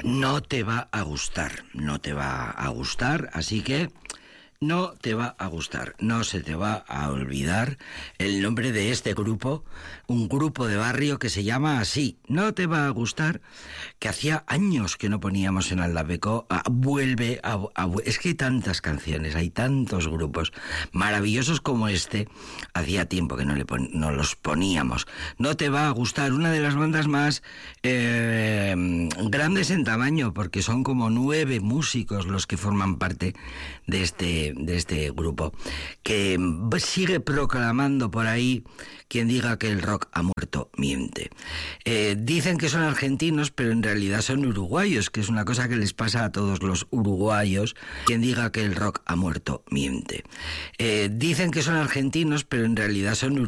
no te va a gustar, no te va a gustar, así que no te va a gustar, no se te va a olvidar el nombre de este grupo, un grupo de barrio que se llama así, no te va a gustar, que hacía años que no poníamos en Aldapeco, vuelve a es que hay tantas canciones, hay tantos grupos maravillosos como este, hacía tiempo que no los poníamos. No te va a gustar, una de las bandas más grandes en tamaño, porque son como 9 músicos los que forman parte de este grupo, que sigue proclamando por ahí: quien diga que el rock ha muerto, miente. Dicen que son argentinos, pero en realidad son uruguayos, que es una cosa que les pasa a todos los uruguayos. Quien diga que el rock ha muerto, miente. Dicen que son argentinos, pero en realidad son